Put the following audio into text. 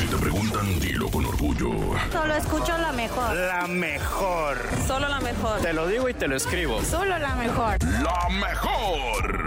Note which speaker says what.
Speaker 1: Si te preguntan, dilo con orgullo.
Speaker 2: Solo escucho la mejor.
Speaker 3: La mejor.
Speaker 4: Solo la mejor.
Speaker 3: Te lo digo y te lo escribo.
Speaker 2: Solo la mejor.
Speaker 1: ¡La mejor!